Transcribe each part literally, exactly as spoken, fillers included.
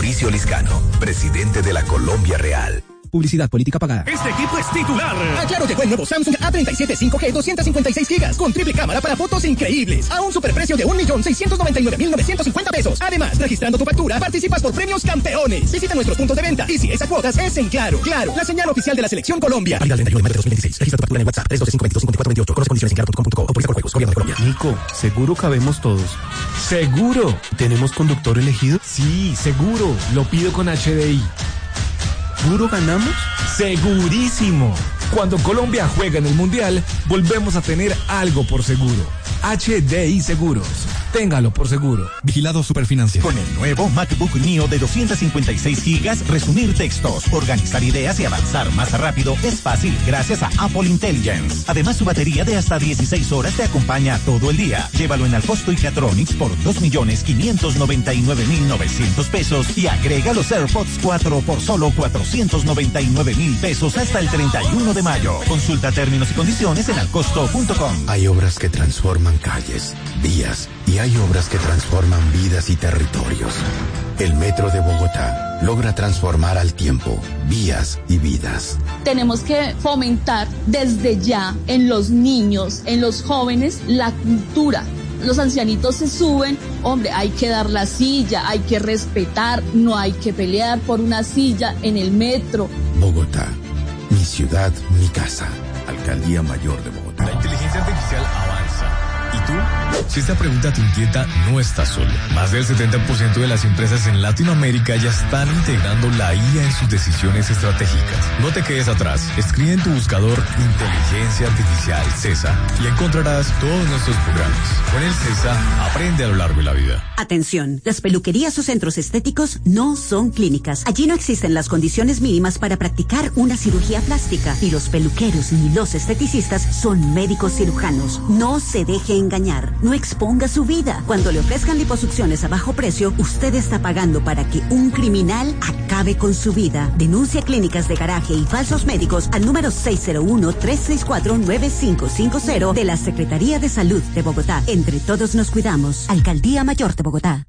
Mauricio Liscano, presidente de la Colombia Real. Publicidad política pagada. Este equipo es titular. Ah, claro, llegó el nuevo Samsung A treinta y siete cinco G doscientos cincuenta y seis gigas con triple cámara para fotos increíbles a un superprecio de un millón seiscientos noventa y nueve mil novecientos cincuenta pesos. Además, registrando tu factura, participas por premios campeones. Visita nuestros puntos de venta y si es a cuotas, es en Claro. Claro, la señal oficial de la Selección Colombia. Válida el treinta y uno de mayo de dos mil veintiséis. Registra tu factura en WhatsApp tres dos cinco dos dos cinco cuatro dos ocho. Conoce condiciones en claro punto com punto co. Autoriza por juegos. Gobierno de Colombia. Nico, ¿seguro cabemos todos? ¡Seguro! ¿Tenemos conductor elegido? Sí, seguro. Lo pido con H D I. ¿Seguro ganamos? ¡Segurísimo! Cuando Colombia juega en el Mundial, volvemos a tener algo por seguro. H D I Seguros. Téngalo por seguro. Vigilado Superfinanciero. Con el nuevo MacBook Neo de doscientos cincuenta y seis gigas, resumir textos, organizar ideas y avanzar más rápido es fácil gracias a Apple Intelligence. Además, su batería de hasta dieciséis horas te acompaña todo el día. Llévalo en Alcosto y Catronics por dos millones quinientos noventa y nueve mil novecientos pesos y agrega los AirPods cuatro por solo cuatrocientos noventa y nueve mil pesos hasta el treinta y uno de mayo. Consulta términos y condiciones en alcosto punto com. Hay obras que transforman calles, vías, y hay obras que transforman vidas y territorios. El Metro de Bogotá logra transformar al tiempo, vías y vidas. Tenemos que fomentar desde ya en los niños, en los jóvenes, la cultura. Los ancianitos se suben, hombre, hay que dar la silla, hay que respetar, no hay que pelear por una silla en el metro. Bogotá, mi ciudad, mi casa. Alcaldía Mayor de Bogotá. La inteligencia artificial avanza. ¿Y tú? Si esta pregunta te inquieta, no estás solo. Más del setenta por ciento de las empresas en Latinoamérica ya están integrando la I A en sus decisiones estratégicas. No te quedes atrás. Escribe en tu buscador Inteligencia Artificial CESA y encontrarás todos nuestros programas. Con el CESA, aprende a lo largo de la vida. Atención, las peluquerías o centros estéticos no son clínicas. Allí no existen las condiciones mínimas para practicar una cirugía plástica y los peluqueros ni los esteticistas son médicos cirujanos. No se deje engañar. No exponga su vida. Cuando le ofrezcan liposucciones a bajo precio, usted está pagando para que un criminal acabe con su vida. Denuncia clínicas de garaje y falsos médicos al número seis cero uno, tres seis cuatro, nueve cinco cinco cero de la Secretaría de Salud de Bogotá. Entre todos nos cuidamos. Alcaldía Mayor de Bogotá.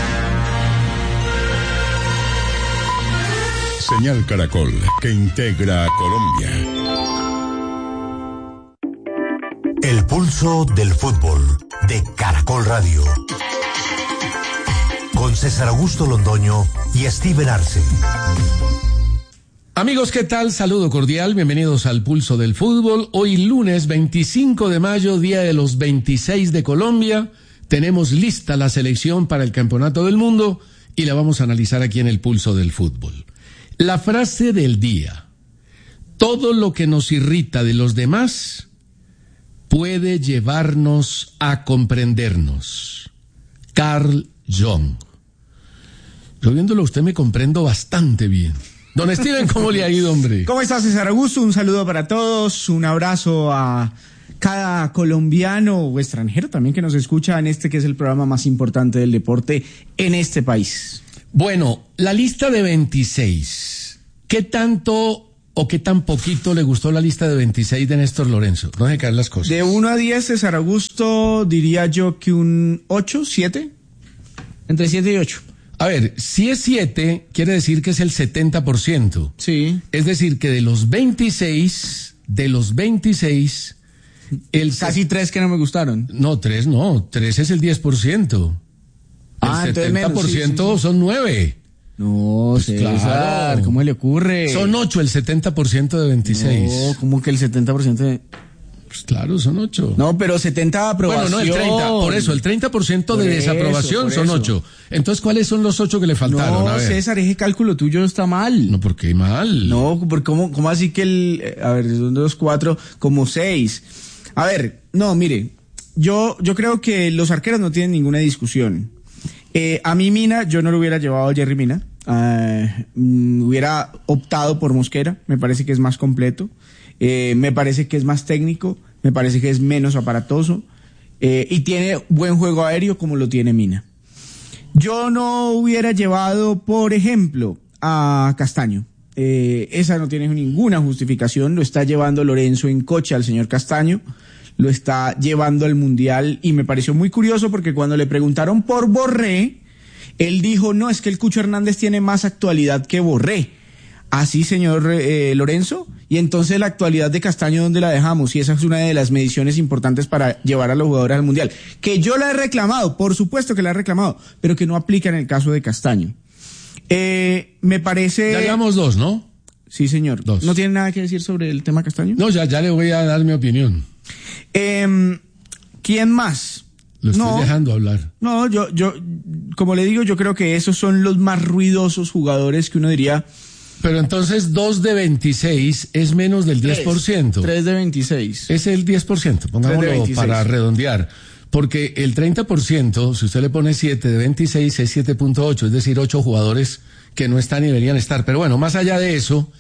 Señal Caracol, que integra a Colombia. El pulso del fútbol de Caracol Radio. Con César Augusto Londoño y Steven Arce. Amigos, ¿qué tal? Saludo cordial, bienvenidos al Pulso del Fútbol. Hoy lunes veinticinco de mayo, día de los veintiséis de Colombia. Tenemos lista la selección para el Campeonato del Mundo y la vamos a analizar aquí en el Pulso del Fútbol. La frase del día: todo lo que nos irrita de los demás puede llevarnos a comprendernos. Carl Jung. Yo viéndolo a usted me comprendo bastante bien. Don Steven, ¿cómo le ha ido, hombre? ¿Cómo está, César Augusto? Un saludo para todos, un abrazo a cada colombiano o extranjero también que nos escucha en este que es el programa más importante del deporte en este país. Bueno, la lista de veintiséis. ¿Qué tanto o qué tan poquito le gustó la lista de veintiséis de Néstor Lorenzo? No deje caer las cosas. De uno a diez, César Augusto, diría yo que un ocho, siete. Entre siete y ocho. A ver, si es siete, quiere decir que es el setenta por ciento. Sí. Es decir, que de los veintiséis, de los veintiséis, el casi tres que no me gustaron. No, tres no, tres es el diez por ciento. El ah, setenta por ciento menos, sí, sí, sí. son nueve. No, pues César, claro. ¿Cómo le ocurre? Son ocho el setenta por ciento de veintiséis. No, ¿cómo que el setenta por ciento de...? Pues claro, son ocho. No, pero setenta de aprobación. Bueno, no, el treinta, por eso, el treinta por ciento de eso, desaprobación son ocho. Entonces, ¿cuáles son los ocho que le faltaron? No, a ver. César, ese cálculo tuyo está mal. No, ¿por qué mal? No, porque ¿cómo, cómo así que el... A ver, son dos, cuatro, como seis. A ver, no, mire, yo, yo creo que los arqueros no tienen ninguna discusión. Eh, a mí Mina, yo no lo hubiera llevado a Jerry Mina. Uh, hubiera optado por Mosquera, me parece que es más completo. Eh, me parece que es más técnico, me parece que es menos aparatoso eh, y tiene buen juego aéreo como lo tiene Mina. Yo no hubiera llevado, por ejemplo, a Castaño. Eh, esa no tiene ninguna justificación, lo está llevando Lorenzo en coche al señor Castaño, lo está llevando al Mundial y me pareció muy curioso porque cuando le preguntaron por Borré, Él dijo, no, es que el Cucho Hernández tiene más actualidad que Borré. Así, señor eh, Lorenzo. Y entonces la actualidad de Castaño, ¿dónde la dejamos? Y esa es una de las mediciones importantes para llevar a los jugadores al Mundial. Que yo la he reclamado, por supuesto que la he reclamado, pero que no aplica en el caso de Castaño. Eh, me parece... Ya llevamos dos, ¿no? Sí, señor. Dos. ¿No tiene nada que decir sobre el tema Castaño? No, ya, ya le voy a dar mi opinión. Eh, ¿Quién más? Lo estoy no, dejando hablar. No, yo, yo, como le digo, yo creo que esos son los más ruidosos jugadores que uno diría... Pero entonces dos de veintiséis es menos del diez por ciento. tres de veintiséis. Es el diez por ciento, pongámoslo para redondear. Porque el treinta por ciento, si usted le pone siete de veintiséis, es siete punto ocho, es decir, ocho jugadores que no están y deberían estar. Pero bueno, más allá de eso,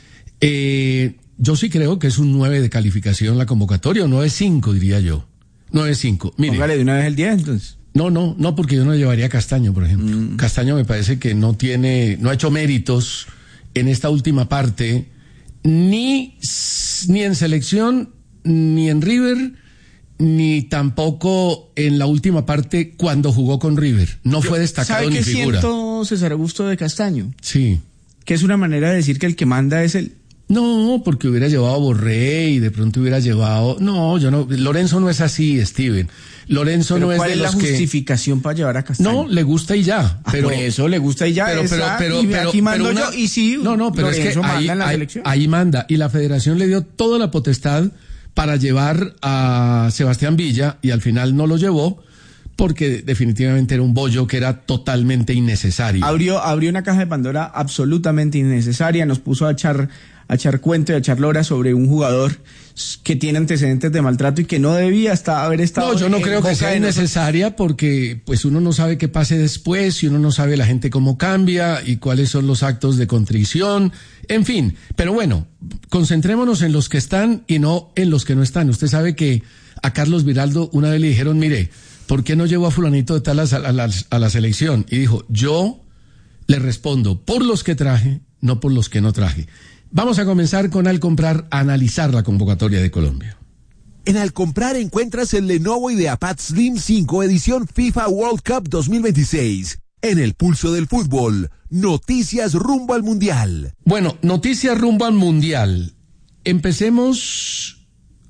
eh, yo sí creo que es un nueve de calificación la convocatoria, o nueve cinco diría yo. nueve cinco. Mire. Póngale de una vez el diez entonces. No, no, no, porque yo no llevaría a Castaño, por ejemplo. Mm. Castaño me parece que no tiene, no ha hecho méritos en esta última parte, ni, ni en selección, ni en River, ni tampoco en la última parte cuando jugó con River. No Yo, fue destacado ¿sabe ni qué figura. siento, César Augusto, de Castaño? Sí. Que es una manera de decir que el que manda es el... No, porque hubiera llevado a Borré y de pronto hubiera llevado... No, yo no... Lorenzo no es así, Steven. Lorenzo pero no es ¿cuál de es los la que... justificación para llevar a Castaño? No, le gusta y ya. Ah, Pero por eso le gusta y ya. Pero, pero, esa, pero, y pero, aquí mando pero una- yo y sí. No, no, pero Lorenzo es que manda ahí, en la ahí, selección. ahí manda. Y la federación le dio toda la potestad para llevar a Sebastián Villa y al final no lo llevó porque definitivamente era un bollo que era totalmente innecesario. Abrió, abrió una caja de Pandora absolutamente innecesaria, nos puso a echar, a echar cuento y a echar lora sobre un jugador que tiene antecedentes de maltrato y que no debía hasta haber estado. No, yo no en creo boca que sea de nosotros. innecesaria porque pues uno no sabe qué pase después y uno no sabe la gente cómo cambia y cuáles son los actos de contrición, en fin. Pero bueno, concentrémonos en los que están y no en los que no están. Usted sabe que a Carlos Viraldo una vez le dijeron, mire, ¿por qué no llevó a fulanito de tal a, a, la, a la selección? Y dijo, yo le respondo por los que traje, no por los que no traje. Vamos a comenzar con Al Comprar, a analizar la convocatoria de Colombia. En Al Comprar encuentras el Lenovo IdeaPad Slim cinco edición FIFA World Cup dos mil veintiséis. En el pulso del fútbol, noticias rumbo al Mundial. Bueno, noticias rumbo al Mundial. Empecemos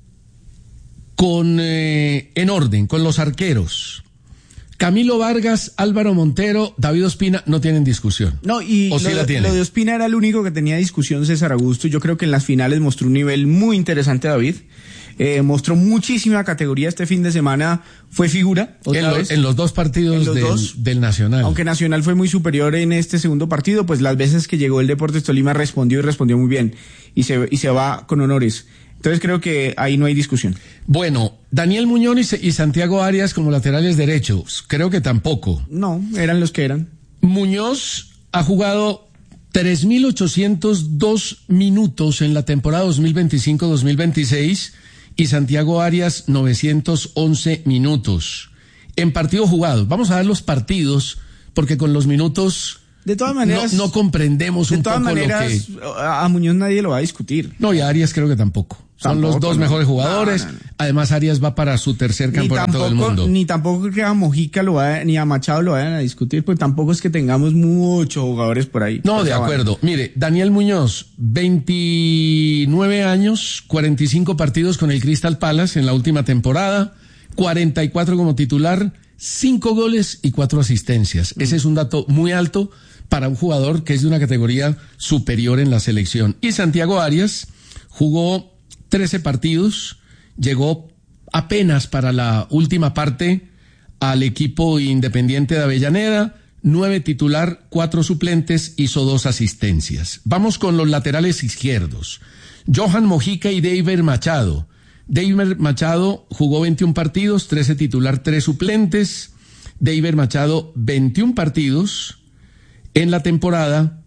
con eh, en orden, con los arqueros. Camilo Vargas, Álvaro Montero, David Ospina no tienen discusión. No, y ¿O sí lo, la tienen? lo de Ospina era el único que tenía discusión, César Augusto. Yo creo que en las finales mostró un nivel muy interesante, David. Eh, mostró muchísima categoría este fin de semana, fue figura. En, lo, en los dos partidos los del, dos, del Nacional. Aunque Nacional fue muy superior en este segundo partido, pues las veces que llegó el Deportes Tolima respondió y respondió muy bien. Y se, y se va con honores. Entonces creo que ahí no hay discusión. Bueno, Daniel Muñoz y, y Santiago Arias como laterales derechos, creo que tampoco. No, eran los que eran. Muñoz ha jugado tres mil ochocientos dos minutos en la temporada dos mil veinticinco dos mil veintiséis y Santiago Arias novecientos once minutos en partidos jugados. Vamos a ver los partidos porque con los minutos de todas maneras no, no comprendemos un poco maneras, lo que... a Muñoz nadie lo va a discutir. No, y a Arias creo que tampoco. Son Tampoco, los dos no. mejores jugadores. No, no, no. Además, Arias va para su tercer campeonato tampoco, del mundo. Ni tampoco que a Mojica lo vaya, ni a Machado lo vayan a discutir, pues tampoco es que tengamos muchos jugadores por ahí. No, de acuerdo. Mire, Daniel Muñoz, veintinueve años, cuarenta y cinco partidos con el Crystal Palace en la última temporada, cuarenta y cuatro como titular, cinco goles y cuatro asistencias. Mm. Ese es un dato muy alto para un jugador que es de una categoría superior en la selección. Y Santiago Arias jugó trece partidos, llegó apenas para la última parte al equipo Independiente de Avellaneda, nueve titular, cuatro suplentes, hizo dos asistencias. Vamos con los laterales izquierdos. Johan Mojica y David Machado. David Machado jugó veintiún partidos, trece titular, tres suplentes. David Machado, veintiún partidos en la temporada.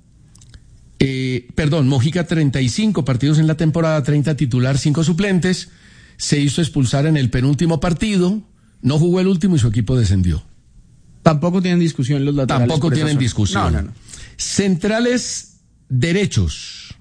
Eh, perdón, Mojica treinta y cinco partidos en la temporada, treinta titular, cinco suplentes, se hizo expulsar en el penúltimo partido, no jugó el último y su equipo descendió. Tampoco tienen discusión los laterales. Tampoco tienen discusión. No, no, no. Centrales derechos.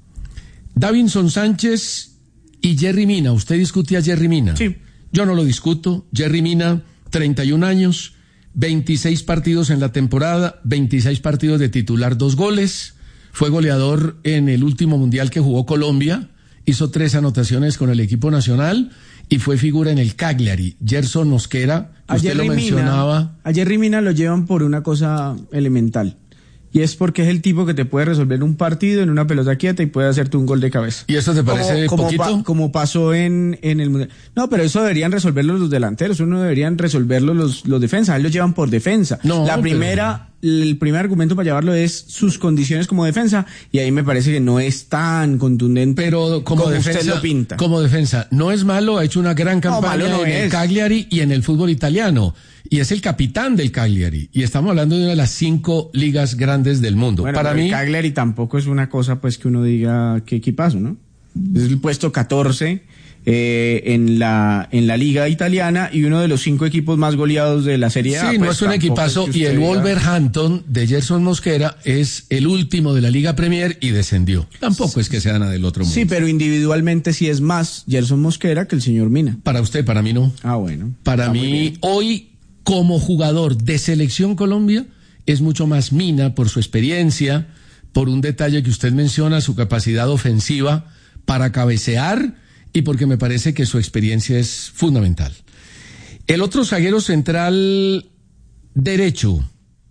Davinson Sánchez y Jerry Mina. ¿Usted discute a Jerry Mina? Sí. Yo no lo discuto. Jerry Mina, treinta y un años, veintiséis partidos en la temporada, veintiséis partidos de titular, dos goles. Fue goleador en el último mundial que jugó Colombia, hizo tres anotaciones con el equipo nacional y fue figura en el Cagliari. Gerson Mosquera, que usted lo mencionaba. A Jerry Mina lo llevan por una cosa elemental. Y es porque es el tipo que te puede resolver un partido en una pelota quieta y puede hacerte un gol de cabeza. ¿Y eso te parece como, como poquito? Pa, como pasó en, en el Mundial. No, pero eso deberían resolverlo los delanteros, uno deberían resolverlo los, los defensas. Él lo llevan por defensa. No, La primera, pero... el primer argumento para llevarlo es sus condiciones como defensa, y ahí me parece que no es tan contundente pero como, como defensa, usted lo pinta. Como defensa, no es malo, ha hecho una gran campaña no, no en es. el Cagliari y en el fútbol italiano. Y es el capitán del Cagliari. Y estamos hablando de una de las cinco ligas grandes del mundo. Bueno, para mí, el Cagliari tampoco es una cosa pues que uno diga qué equipazo, ¿no? Es el puesto catorce eh, en la en la liga italiana y uno de los cinco equipos más goleados de la Serie A. Sí, pues, no es un equipazo. Es y el diga... Wolverhampton de Gerson Mosquera es el último de la Liga Premier y descendió. Tampoco es que sea nada del otro mundo. Sí, pero individualmente sí es más Gerson Mosquera que el señor Mina. Para usted, para mí no. Ah, bueno. Para mí, hoy, como jugador de Selección Colombia, es mucho más Mina por su experiencia, por un detalle que usted menciona, su capacidad ofensiva para cabecear y porque me parece que su experiencia es fundamental. El otro zaguero central derecho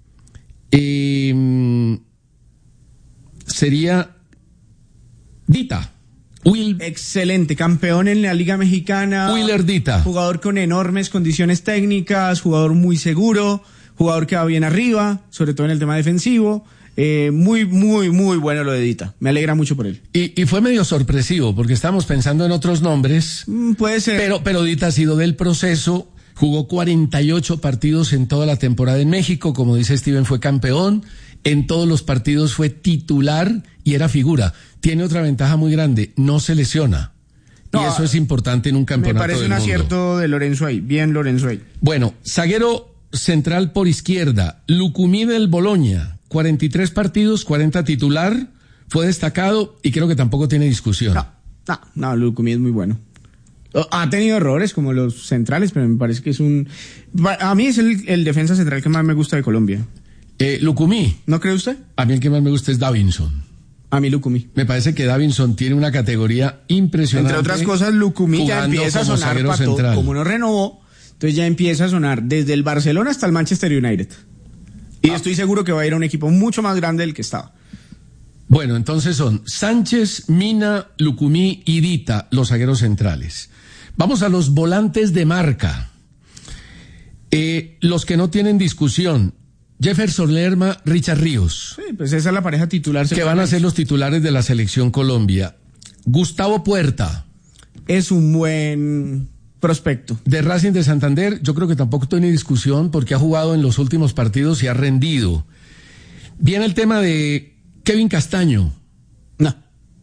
eh, sería Dita. Will, excelente, campeón en la Liga Mexicana. Willer Dita. Jugador con enormes condiciones técnicas, jugador muy seguro, jugador que va bien arriba, sobre todo en el tema defensivo. Eh, muy, muy, muy bueno lo de Dita. Me alegra mucho por él. Y, y fue medio sorpresivo, porque estábamos pensando en otros nombres. Mm, puede ser. Pero, pero Dita ha sido del proceso, jugó cuarenta y ocho partidos en toda la temporada en México, como dice Steven, fue campeón. En todos los partidos fue titular y era figura. Tiene otra ventaja muy grande, no se lesiona. No, y eso es importante en un campeonato del mundo. Me parece un acierto de Lorenzo ahí, bien Lorenzo ahí. Bueno, zaguero central por izquierda, Lucumí del Boloña, cuarenta y tres partidos, cuarenta titular, fue destacado y creo que tampoco tiene discusión. No, no, no, Lucumí es muy bueno. Ha tenido errores como los centrales, pero me parece que es un... A mí es el, el defensa central que más me gusta de Colombia. Eh, Lucumí. ¿No cree usted? A mí el que más me gusta es Davinson. A mí Lucumí. Me parece que Davinson tiene una categoría impresionante. Entre otras cosas, Lucumí ya empieza a sonar para todo. Como no renovó, entonces ya empieza a sonar desde el Barcelona hasta el Manchester United. Y ah. estoy seguro que va a ir a un equipo mucho más grande del que estaba. Bueno, entonces son Sánchez, Mina, Lucumí y Dita, los zagueros centrales. Vamos a los volantes de marca. Eh, los que no tienen discusión. Jefferson Lerma, Richard Ríos. Sí, pues esa es la pareja titular. Que van a ser los titulares de la Selección Colombia. Gustavo Puerta. Es un buen prospecto. De Racing de Santander, yo creo que tampoco tiene discusión porque ha jugado en los últimos partidos y ha rendido. Viene el tema de Kevin Castaño. No.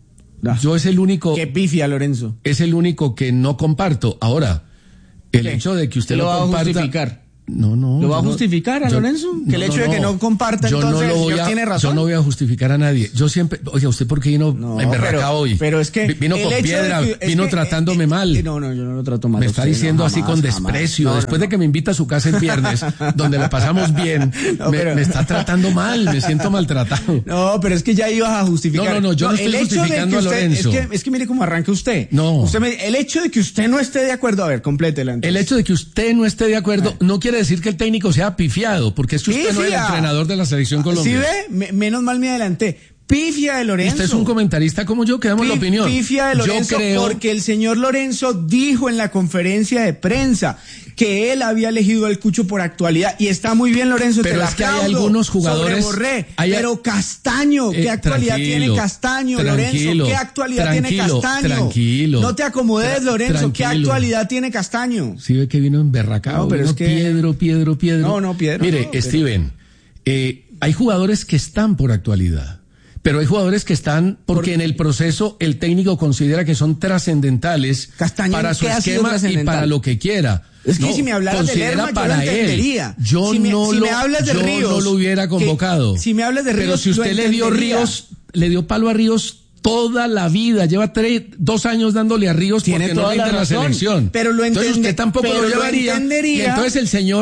no. Yo es el único... Qué pifia, Lorenzo. Es el único que no comparto. Ahora, el ¿Qué? hecho de que usted lo, lo va comparta... a justificar. No, no. ¿Lo va a justificar a yo, Lorenzo? Que el no, hecho no, de que no comparta, yo entonces no lo voy el señor a, tiene razón. Yo no voy a justificar a nadie. Yo siempre, oiga, ¿usted por qué vino no, emberracado hoy? Pero es que vino con piedra, que, vino que, tratándome eh, mal. Eh, no, no, yo no lo trato mal. Me está diciendo no, así jamás, con desprecio. No, Después no, de que me invita a su casa el viernes, donde la pasamos bien, no, pero... me, me está tratando mal, me siento maltratado. No, pero es que ya ibas a justificar. No, no, no, yo no, no estoy justificando usted, a Lorenzo. Es que, es que mire cómo arranca usted. No. Usted me, el hecho de que usted no esté de acuerdo, a ver, complétela entonces. El hecho de que usted no esté de acuerdo no quiere decir que el técnico sea pifiado, porque es que usted no es el entrenador de la Selección Colombia. ¿Sí ve? Me, menos mal me adelanté. Pifia de Lorenzo. Usted es un comentarista como yo, que damos Pif, la opinión. Pifia de Lorenzo, yo creo... porque el señor Lorenzo dijo en la conferencia de prensa que él había elegido al Cucho por actualidad, y está muy bien, Lorenzo, pero te es la que aplaudo, hay algunos jugadores... Borré, hay... Pero Castaño, ¿qué eh, actualidad tiene Castaño, Lorenzo? ¿Qué actualidad tiene Castaño? Tranquilo. No te acomodes, Lorenzo, tranquilo. ¿qué actualidad tiene Castaño? Sí ve que vino emberracado, no, pero vino es que... Piedro, Piedro, Piedro. No, no, Piedro. Mire, no, pero... Steven, eh, hay jugadores que están por actualidad. Pero hay jugadores que están porque en el proceso el técnico considera que son trascendentales para su esquema y para lo que quiera. Es que no, si me hablaras de Lerma, yo lo entendería. Él. Yo, si me, no, si lo, me hablas de yo Ríos, no lo hubiera convocado. Que, si me hablas de Ríos, pero si usted le dio Ríos, le dio palo a Ríos toda la vida, lleva tres, dos años dándole a Ríos Tiene porque no rinde la, la selección. Pero lo entonces usted tampoco pero lo llevaría. Lo y entonces el señor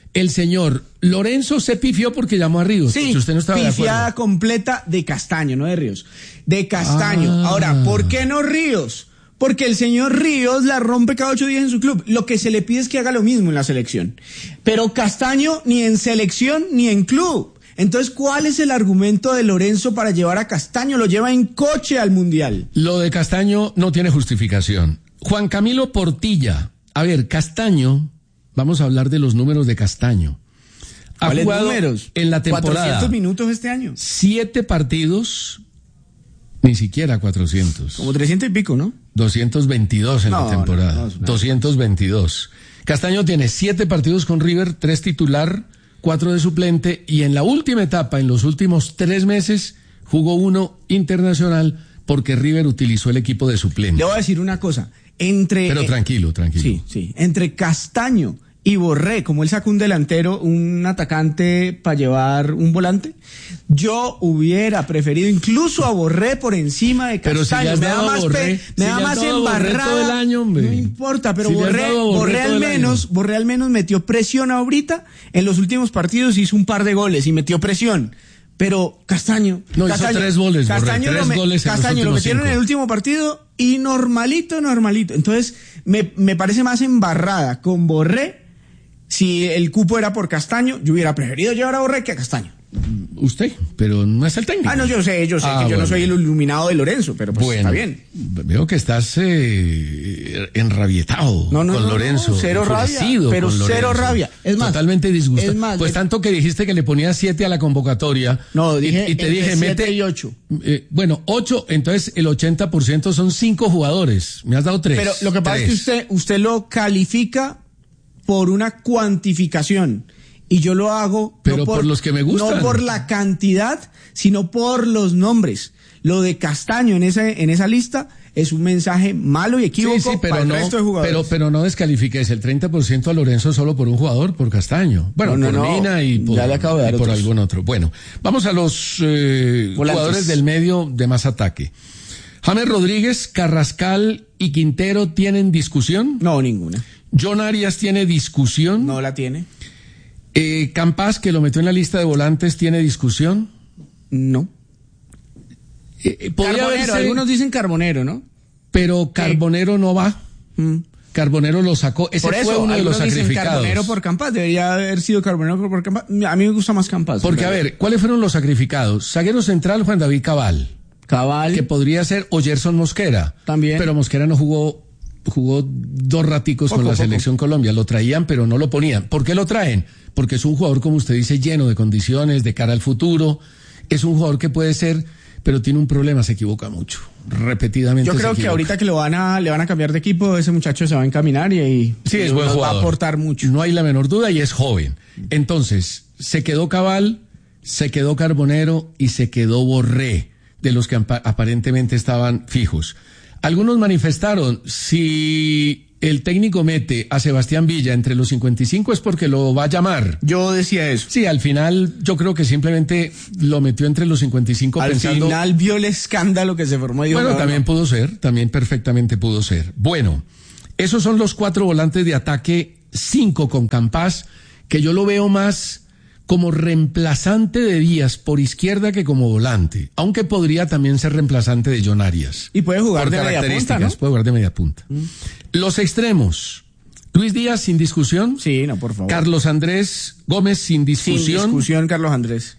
El señor Lorenzo se pifió porque llamó a Ríos. Sí, si usted no estaba pifiada de completa de Castaño, no de Ríos. De Castaño. Ah. Ahora, ¿por qué no Ríos? Porque el señor Ríos la rompe cada ocho días en su club. Lo que se le pide es que haga lo mismo en la selección. Pero Castaño ni en selección ni en club. Entonces, ¿cuál es el argumento de Lorenzo para llevar a Castaño? Lo lleva en coche al Mundial. Lo de Castaño no tiene justificación. Juan Camilo Portilla. A ver, Castaño, vamos a hablar de los números de Castaño. Ha ¿Cuáles jugado números? en la temporada cuatrocientos minutos este año. Siete partidos, ni siquiera cuatrocientos. Como trescientos y pico, ¿no? doscientos veintidós en No, la temporada. no, no, no. doscientos veintidós. Castaño tiene siete partidos con River, tres titular, cuatro de suplente, y en la última etapa, en los últimos tres meses, jugó uno internacional porque River utilizó el equipo de suplente. Le voy a decir una cosa. Entre, Pero tranquilo, tranquilo. Sí, sí. Entre Castaño y Borré, como él sacó un delantero, un atacante para llevar un volante, yo hubiera preferido incluso a Borré por encima de Castaño. Pero si le has me da dado más, Borré, pe, me si da le has más dado Borré embarrada. todo el año, hombre. No importa, pero Si le has Borré, dado Borré Borré todo al el menos, año. Borré al menos metió presión ahorita. En los últimos partidos hizo un par de goles y metió presión. Pero Castaño, No, hizo Castaño, tres goles, Borré, Castaño, tres lo, me- goles en los Castaño lo últimos metieron cinco. en el último partido y normalito, normalito. Entonces, me, me parece más embarrada con Borré. Si el cupo era por Castaño, yo hubiera preferido llevar a Borré que a Castaño. Usted, pero no es el técnico. Ah, no, yo sé, yo sé Ah, que yo bueno. no soy el iluminado de Lorenzo, pero pues Bueno, está bien. Veo que estás eh, enrabietado No, no, con no, no, Lorenzo. cero rabia, enfurecido pero con cero Lorenzo. rabia. Es más, totalmente disgustado. es más, pues de- tanto que dijiste que le ponías siete a la convocatoria. No, y- dije y, te entre dije, siete mete y ocho. eh, bueno, ocho, entonces el ochenta por ciento son cinco jugadores. Me has dado tres. Pero lo que pasa tres. es que usted, usted lo califica por una cuantificación. Y yo lo hago Pero no por los que me gustan. No por la cantidad, sino por los nombres. Lo de Castaño en esa, en esa lista es un mensaje malo y equívoco Sí, sí, pero para el no, resto de jugadores. pero, pero no descalifiques el treinta por ciento a Lorenzo solo por un jugador, por Castaño. Bueno, No, no, por no. Mina y por, Ya le acabo de dar y por otros. algún otro. Bueno, vamos a los eh, Volantes. jugadores del medio de más ataque. James Rodríguez, Carrascal y Quintero tienen discusión. No, ninguna. John Arias tiene discusión. No la tiene. Eh, Campas, que lo metió en la lista de volantes, tiene discusión. No. Eh, eh, podría Carbonero, haberse- algunos dicen Carbonero, ¿no? pero Carbonero no va. Mm. Carbonero lo sacó. Ese Por eso, fue uno de los algunos dicen sacrificados. Carbonero por Campas, debería haber sido Carbonero por Campas. A mí me gusta más Campas. Porque, a ver, ¿cuáles fueron los sacrificados? Zaguero central, Juan David Cabal. Cabal. Que podría ser o Gerson Mosquera. También. Pero Mosquera no jugó, jugó dos raticos Poco, con la poco. selección Colombia. Lo traían, pero no lo ponían. ¿Por qué lo traen? Porque es un jugador, como usted dice, lleno de condiciones, de cara al futuro. Es un jugador que puede ser, pero tiene un problema, se equivoca mucho. Repetidamente. Yo se creo que equivoca. ahorita que lo van a, le van a cambiar de equipo, ese muchacho se va a encaminar y, y Sí, es nos buen jugador. va a aportar mucho. No hay la menor duda y es joven. Entonces, se quedó Cabal, se quedó Carbonero y se quedó Borré, de los que apa- aparentemente estaban fijos. Algunos manifestaron, si el técnico mete a Sebastián Villa entre los cincuenta y cinco es porque lo va a llamar. Yo decía eso. Sí, al final yo creo que simplemente lo metió entre los cincuenta y cinco Al pensando... final vio el escándalo que se formó. Y dijo, Bueno, no, también no. pudo ser, también perfectamente pudo ser. Bueno, esos son los cuatro volantes de ataque, cinco con Campas, que yo lo veo más como reemplazante de Díaz por izquierda que como volante, aunque podría también ser reemplazante de John Arias. Y puede jugar por de media punta, características, ¿no? puede jugar de media punta. Mm. Los extremos, Luis Díaz sin discusión. Sí, no, por favor. Carlos Andrés Gómez sin discusión. Sin discusión, Carlos Andrés.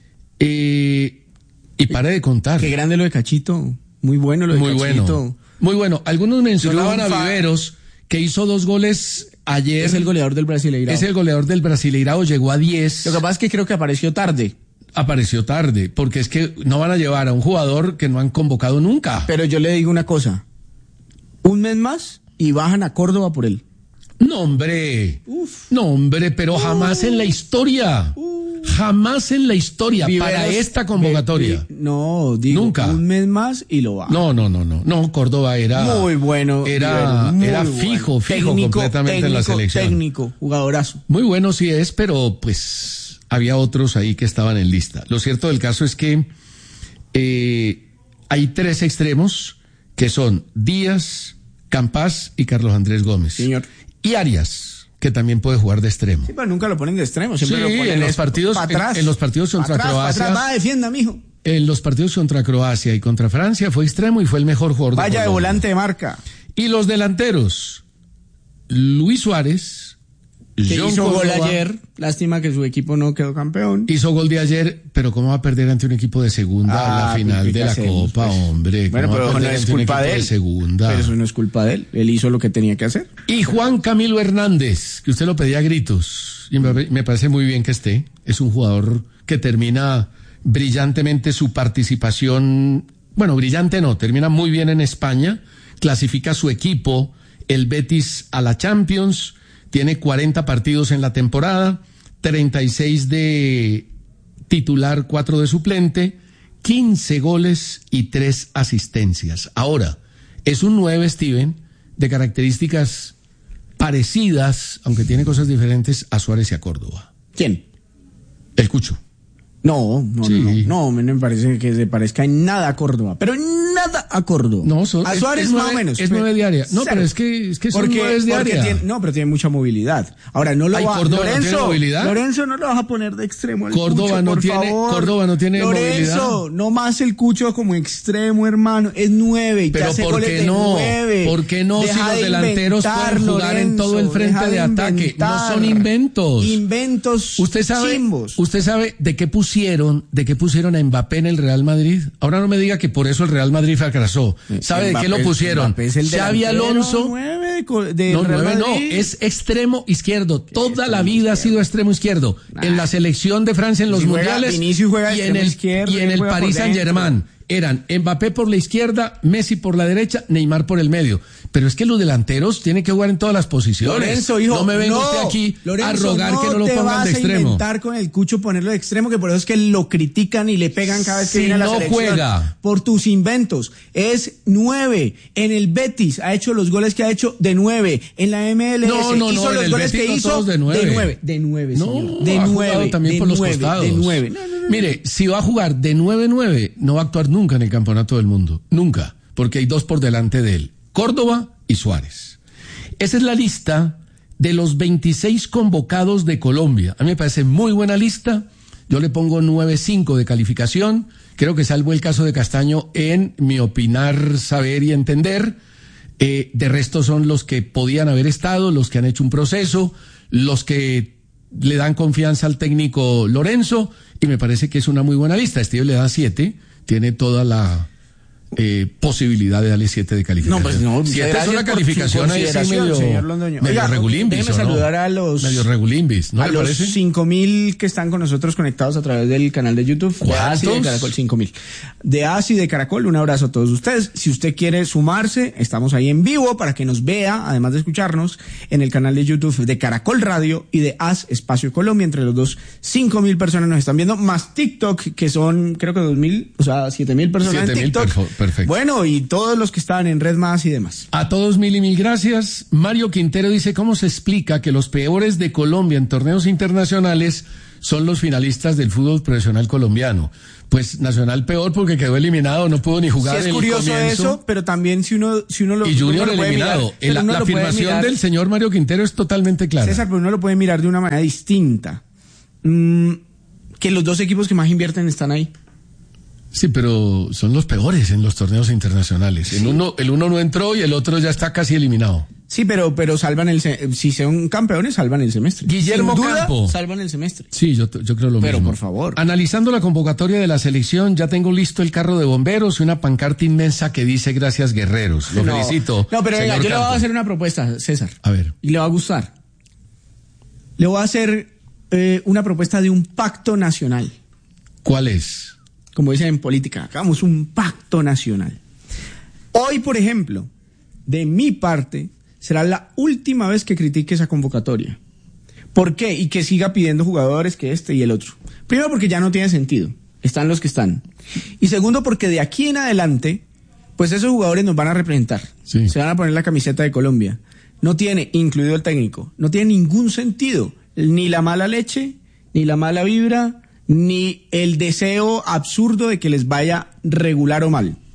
Eh, y pare de contar. Qué grande lo de Cachito. Muy bueno lo de Muy Cachito. bueno. Muy bueno. Algunos mencionaban a Triunfa. Viveros, que hizo dos goles ayer. Es el goleador del Brasileirao. Es el goleador del Brasileirao, llegó a diez. Lo que pasa es que creo que apareció tarde. Apareció tarde, porque es que no van a llevar a un jugador que no han convocado nunca. Pero yo le digo una cosa. Un mes más y bajan a Córdoba por él. No, hombre. No, hombre, pero jamás en la historia. Jamás en la historia para Viveros, esta convocatoria. vi- vi- no, digo, Nunca. un mes más y lo baja. No, no, no, no. No, Córdoba era. Muy bueno. Era, Viveros, muy era bueno. fijo, fijo Técnico, completamente en la técnico, selección. Técnico, jugadorazo. Muy bueno sí es, pero pues había otros ahí que estaban en lista. Lo cierto del caso es que eh, hay tres extremos que son Díaz, Campas y Carlos Andrés Gómez. Señor. Y Arias, que también puede jugar de extremo. Sí, pero nunca lo ponen de extremo, siempre sí, lo ponen en los partidos, para atrás. En, en los partidos contra atrás, Croacia. Atrás, va, defienda, mijo. En los partidos contra Croacia y contra Francia fue extremo y fue el mejor jugador de Vaya Colombia. de volante de marca. Y los delanteros, Luis Suárez, que John hizo Córdoba, gol ayer, lástima que su equipo no quedó campeón. Hizo gol de ayer, pero ¿cómo va a perder ante un equipo de segunda Ah, en la final de la hacemos, Copa, pues? hombre? Bueno, ¿Cómo pero va a no perder es ante un culpa equipo de él. de segunda? Pero eso no es culpa de él, él hizo lo que tenía que hacer. Y Juan Camilo Hernández, que usted lo pedía a gritos, y me, me parece muy bien que esté, es un jugador que termina brillantemente su participación, bueno, brillante no, termina muy bien en España, clasifica su equipo, el Betis, a la Champions, tiene cuarenta partidos en la temporada, treinta y seis de titular, cuatro de suplente, quince goles y tres asistencias. Ahora, es un nueve, Steven, de características parecidas, aunque tiene cosas diferentes, a Suárez y a Córdoba. ¿Quién? El Cucho. No, no, Sí. no, no, no me parece que se parezca en nada a Córdoba, pero en nada a Córdoba. No, son, a es- Suárez es más nueve- o menos. es nueve de área. No, Cero. pero es que- es que son porque, nueves de porque área. tiene- no, pero tiene mucha movilidad. Ahora, no lo Ay, va Córdoba no Lorenzo, tiene movilidad. Lorenzo no lo vas a poner de extremo al Córdoba Cucho, no por tiene- favor. Córdoba no tiene Lorenzo, movilidad. no más el Cucho como extremo, hermano. Es nueve y te Pero hace ¿por goles qué de no? nueve. ¿Por qué no Deja si los de delanteros inventar, pueden jugar en todo el Lorenzo, frente deja de ataque? inventar. No son inventos. Inventos ¿Usted sabe, chimbos. usted sabe de qué pusieron, de qué pusieron a Mbappé en el Real Madrid? Ahora no me diga que por eso el Real Madrid fracasó. ¿Sabe de qué lo Mbappé- pusieron? Mbappé es el Xavi delantero Alonso. nueve de co- de No, Real nueve no, Madrid. es extremo izquierdo. Toda la vida ha sido extremo izquierdo. En la selección de Francia en los Si juega- mundiales Vinicius juega y en extremo el, izquierdo, y en él el juega por Paris Saint Germain. dentro. Eran Mbappé por la izquierda, Messi por la derecha, Neymar por el medio. Pero es que los delanteros tienen que jugar en todas las posiciones. Lorenzo, hijo, no me venga no, usted aquí Lorenzo, a rogar que no lo te pongan vas de a extremo. inventar con el Cucho ponerlo de extremo, que por eso es que lo critican y le pegan cada vez que Si viene a la no selección. juega. Por tus inventos. Es nueve. En el Betis ha hecho los goles que ha hecho de nueve. En la M L S No, no, hizo no, en los el goles Betis que no hizo todos de nueve. de nueve. De nueve, No, señor. De ha nueve. jugado también de por los nueve, costados. De nueve. No, no, no, Mire, si va a jugar de nueve nueve, no va a actuar nunca en el campeonato del mundo. Nunca. Porque hay dos por delante de él. Córdoba y Suárez. Esa es la lista de los veintiséis convocados de Colombia. A mí me parece muy buena lista. Yo le pongo nueve cinco de calificación. Creo que salvo el caso de Castaño en mi opinar, saber y entender. Eh, de resto son los que podían haber estado, los que han hecho un proceso, los que le dan confianza al técnico Lorenzo, y me parece que es una muy buena lista. Steve le da siete, tiene toda la eh, posibilidad de darle siete de calificación. No, pues no, siete es gracias una por su calificación ahí sí consideración, medio, señor Londoño. medio Oiga, regulimbis, déjeme ¿o no? saludar a los- medio regulimbis, ¿no a le los parece? cinco mil que están con nosotros conectados a través del canal de YouTube. De ASI de ¿Cuántos? Caracol, cinco mil. De ASI de Caracol, un abrazo a todos ustedes. Si usted quiere sumarse, estamos ahí en vivo para que nos vea, además de escucharnos, en el canal de YouTube de Caracol Radio y de A S Espacio Colombia. Entre los dos, cinco mil personas nos están viendo, más TikTok, que son creo que dos mil, o sea, siete mil personas siete en mil, TikTok. perfo- perfecto. Bueno, y todos los que están en Red Más y demás. A todos mil y mil gracias. Mario Quintero dice, ¿cómo se explica que los peores de Colombia en torneos internacionales son los finalistas del fútbol profesional colombiano? Pues Nacional peor porque quedó eliminado, no pudo ni jugar Sí, es el curioso comienzo. eso, pero también si uno, si uno lo Y Junior uno lo puede eliminado. mirar, El- pero la uno la lo puede afirmación mirar- del señor Mario Quintero es totalmente clara. César, pero uno lo puede mirar de una manera distinta. Mm, que los dos equipos que más invierten están ahí. Sí, pero son los peores en los torneos internacionales. En uno, el uno no entró y el otro ya está casi eliminado. Sí, pero, pero salvan el, se- si son campeones, salvan el semestre. Guillermo Sin duda, Campo. salvan el semestre. Sí, yo, yo creo lo Pero, mismo. por favor. Analizando la convocatoria de la selección, ya tengo listo el carro de bomberos y una pancarta inmensa que dice gracias guerreros. Lo No, felicito. No, pero venga, señor yo le voy a Campo. hacer una propuesta, César. A ver. Y le va a gustar. Le voy a hacer eh, una propuesta de un pacto nacional. ¿Cuál es? Como dicen en política, hagamos un pacto nacional. Hoy, por ejemplo, de mi parte, será la última vez que critique esa convocatoria. ¿Por qué? Y que siga pidiendo jugadores que este y el otro. Primero, porque ya no tiene sentido. Están los que están. Y segundo, porque de aquí en adelante, pues esos jugadores nos van a representar. Sí. Se van a poner la camiseta de Colombia. No tiene, incluido el técnico, no tiene ningún sentido. Ni la mala leche, ni la mala vibra, ni el deseo absurdo de que les vaya regular o mal.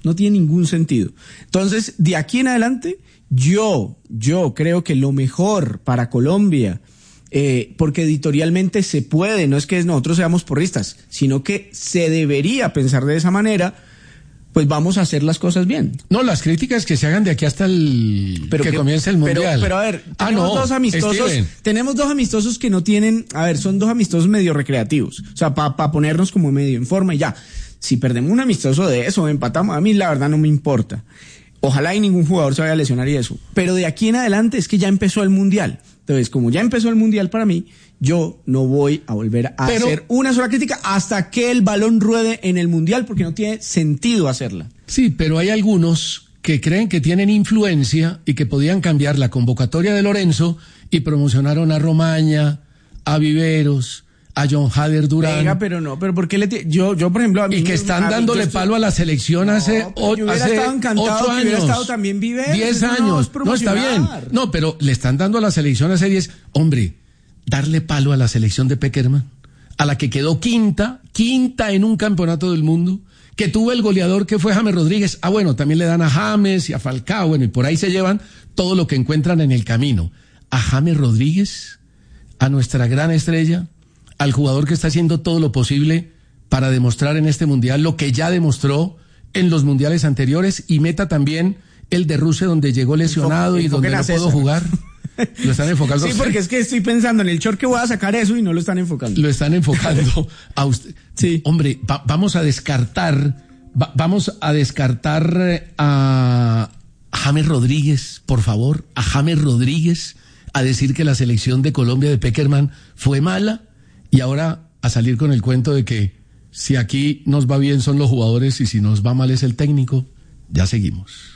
no tiene ningún sentido. Entonces, de aquí en adelante, yo, yo creo que lo mejor para Colombia, eh, porque editorialmente se puede, no es que nosotros seamos porristas, sino que se debería pensar de esa manera, pues vamos a hacer las cosas bien. No, las críticas que se hagan de aquí hasta el pero que, que comience el Mundial. Pero, pero a ver, ah, tenemos no, dos amistosos, Steven. tenemos dos amistosos que no tienen, a ver, son dos amistosos medio recreativos, o sea, para pa ponernos como medio en forma y ya. Si perdemos un amistoso de eso, empatamos, a mí la verdad no me importa. Ojalá y ningún jugador se vaya a lesionar y eso. Pero de aquí en adelante es que ya empezó el Mundial. Entonces, como ya empezó el Mundial para mí, yo no voy a volver a Pero, hacer una sola crítica hasta que el balón ruede en el Mundial, porque no tiene sentido hacerla. Sí, pero hay algunos que creen que tienen influencia y que podían cambiar la convocatoria de Lorenzo y promocionaron a Romaña, a Viveros, a John Hader Durán. Venga, pero no, pero ¿por qué le t- yo yo por ejemplo a mí y que están a, dándole estoy... palo a la selección no, hace ocho yo hubiera estado encantado ocho años, que hubiera estado también Viveros, diez años. No, no está bien. No, pero le están dando a la selección hace diez. Hombre, darle palo a la selección de Peckerman, a la que quedó quinta, quinta en un campeonato del mundo, que tuvo el goleador que fue James Rodríguez. Ah, bueno, también le dan a James y a Falcao, bueno, y por ahí se llevan todo lo que encuentran en el camino. A James Rodríguez, a nuestra gran estrella, al jugador que está haciendo todo lo posible para demostrar en este mundial lo que ya demostró en los mundiales anteriores, y meta también el de Rusia, donde llegó lesionado y donde no pudo jugar. Lo están enfocando. Sí, porque es que estoy pensando en el short que voy a sacar eso y no lo están enfocando. Lo están enfocando a usted. Sí. Hombre, va, vamos a descartar, va, vamos a descartar a James Rodríguez, por favor, a James Rodríguez, a decir que la selección de Colombia de Peckerman fue mala, y ahora a salir con el cuento de que si aquí nos va bien son los jugadores y si nos va mal es el técnico. Ya seguimos.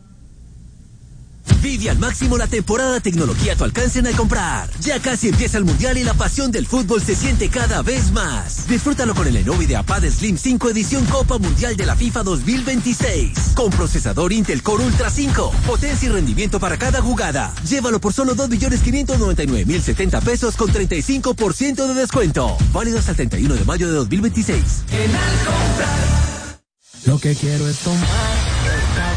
Vive al máximo la temporada de tecnología a tu alcance en Al Comprar. Ya casi empieza el Mundial y la pasión del fútbol se siente cada vez más. Disfrútalo con el Lenovo IdeaPad Slim cinco edición Copa Mundial de la FIFA dos mil veintiséis. Con procesador Intel Core Ultra cinco. Potencia y rendimiento para cada jugada. Llévalo por solo dos millones quinientos noventa y nueve mil setenta pesos con treinta y cinco por ciento de descuento. Válido hasta el treinta y uno de mayo de dos mil veintiséis. En Al Comprar. Lo que quiero es tomar.